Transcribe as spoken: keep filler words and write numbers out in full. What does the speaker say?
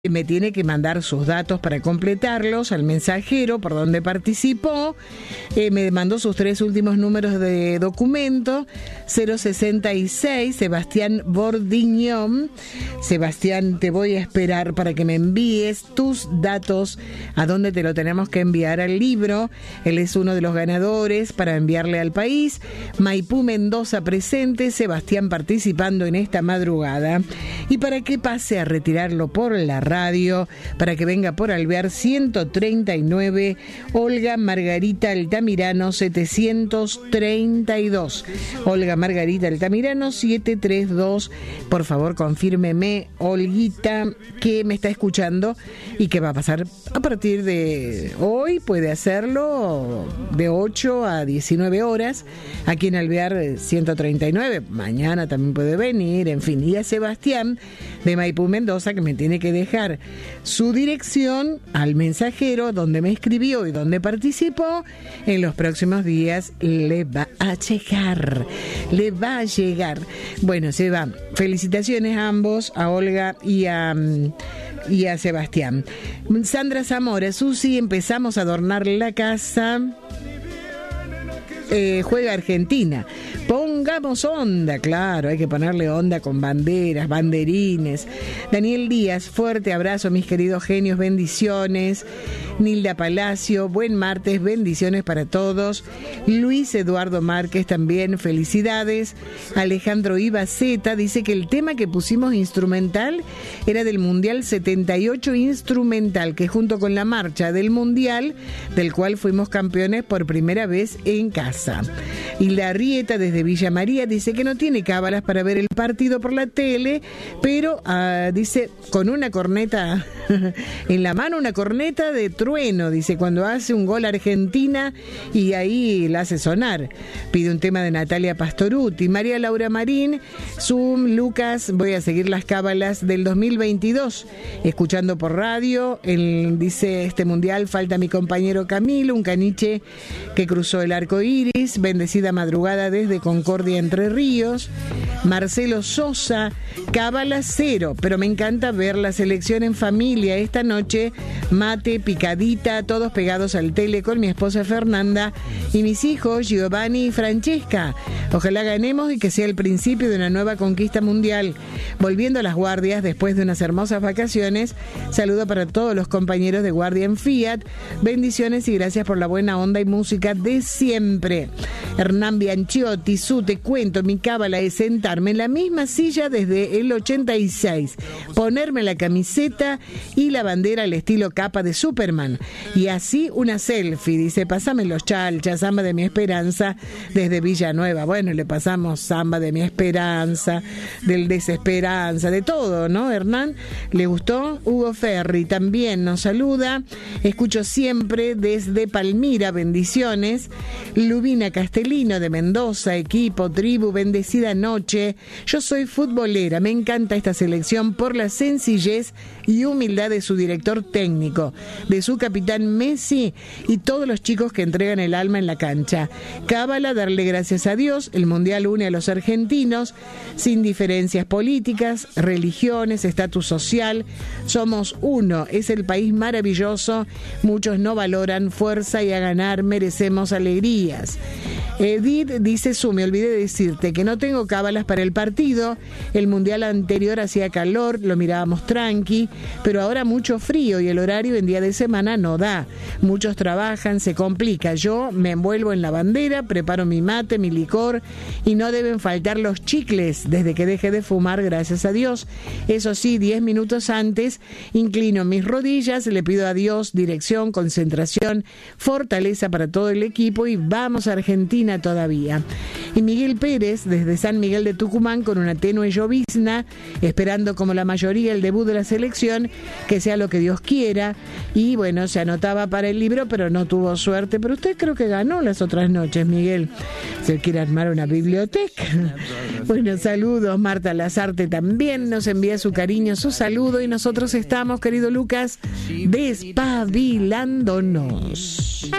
Me tiene que mandar sus datos para completarlos al mensajero por donde participó. Eh, me mandó sus tres últimos números de documento. Cero sesenta y seis, Sebastián Bordiñón. Sebastián, te voy a esperar para que me envíes tus datos a dónde te lo tenemos que enviar al libro. Él es uno de los ganadores para enviarle al país. Maipú, Mendoza presente, Sebastián participando en esta madrugada. Y para que pase a retirarlo por la radio, para que venga por Alvear ciento treinta y nueve, Olga Margarita Altamirano setecientos treinta y dos. Olga Margarita Altamirano setecientos treinta y dos. Por favor, confírmeme, Olguita, que me está escuchando y que va a pasar a partir de hoy. Puede hacerlo de ocho a diecinueve horas aquí en Alvear ciento treinta y nueve. Mañana también puede venir, en fin. Y a Sebastián de Maipú, Mendoza, que me tiene que dejar su dirección al mensajero donde me escribió y donde participó. En los próximos días le va a llegar, le va a llegar. Bueno, se va. Felicitaciones a ambos, a Olga y a, y a Sebastián. Sandra Zamora, Susi, empezamos a adornar la casa. Eh, juega Argentina. Pongamos onda, claro, hay que ponerle onda con banderas, banderines. Daniel Díaz, fuerte abrazo, mis queridos genios, bendiciones. Nilda Palacio, buen martes, bendiciones para todos. Luis Eduardo Márquez también, felicidades. Alejandro Ibaceta dice que el tema que pusimos instrumental era del Mundial setenta y ocho instrumental, que junto con la marcha del Mundial, del cual fuimos campeones por primera vez en casa. Y la Rieta desde Villa María dice que no tiene cábalas para ver el partido por la tele, pero uh, dice con una corneta en la mano, una corneta de trueno, dice, cuando hace un gol Argentina y ahí la hace sonar. Pide un tema de Natalia Pastorutti. María Laura Marín, Zoom, Lucas, voy a seguir las cábalas del dos mil veintidós, escuchando por radio. El, dice, este mundial falta mi compañero Camilo, un caniche que cruzó el arco iris. Bendecida madrugada desde Concordia, Entre Ríos. Marcelo Sosa, cábala cero, pero me encanta ver la selección en familia esta noche. Mate, picadita, todos pegados al tele con mi esposa Fernanda y mis hijos Giovanni y Francesca. Ojalá ganemos y que sea el principio de una nueva conquista mundial. Volviendo a las guardias después de unas hermosas vacaciones, saludo para todos los compañeros de guardia en Fiat. Bendiciones y gracias por la buena onda y música de siempre. Hernán Bianchiotti, su te cuento, mi cábala es sentarme en la misma silla desde el ochenta y seis, ponerme la camiseta y la bandera al estilo capa de Superman y así una selfie. Dice, pasame los chalchas, samba de mi esperanza desde Villanueva. Bueno, le pasamos samba de mi esperanza, del desesperanza, de todo, ¿no, Hernán? ¿Le gustó? Hugo Ferri también nos saluda. Escucho siempre desde Palmira, bendiciones. Lubina Castellino de Mendoza, equipo, tribu, bendecida noche. Yo soy futbolera, me encanta esta selección por la sencillez y humildad de su director técnico, de su capitán Messi y todos los chicos que entregan el alma en la cancha. Cábala, darle gracias a Dios. El mundial une a los argentinos sin diferencias políticas, religiones, estatus social. Somos uno, es el país maravilloso. Muchos no valoran fuerza y a ganar merecemos alegrías. Edith dice, Su, me olvidé de decirte que no tengo cábalas para el partido. El mundial anterior hacía calor, lo mirábamos tranqui, pero ahora mucho frío y el horario en día de semana no da. Muchos trabajan, se complica. Yo me envuelvo en la bandera, preparo mi mate, mi licor y no deben faltar los chicles desde que deje de fumar, gracias a Dios. Eso sí, diez minutos antes inclino mis rodillas, le pido a Dios dirección, concentración, fortaleza para todo el equipo y vamos a Argentina todavía. Y Miguel Pérez desde San Miguel de Tucumán con una tenue llovizna, esperando como la mayoría el debut de la selección, que sea lo que Dios quiera. Y bueno, se anotaba para el libro pero no tuvo suerte, pero usted creo que ganó las otras noches, Miguel. Se quiere armar una biblioteca. Bueno, saludos. Marta Lazarte también nos envía su cariño, su saludo y nosotros estamos, querido Lucas, despabilándonos.